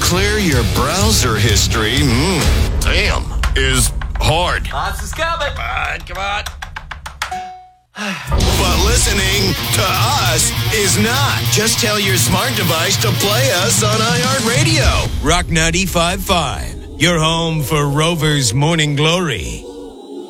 clear your browser history, damn, is hard. Monsters coming. Come on. But listening to us is not. Just tell your smart device to play us on iHeartRadio. Rock 95.5, your home for Rover's Morning Glory.